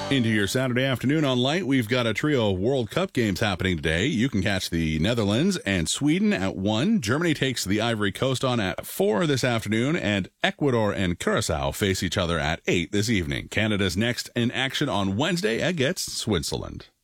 Into your Saturday afternoon on Light, we've got a trio of World Cup games happening today. You can catch the Netherlands and Sweden at 1. Germany takes the Ivory Coast on at 4 this afternoon, and Ecuador and Curacao face each other at 8 this evening. Canada's next in action on Wednesday against Switzerland.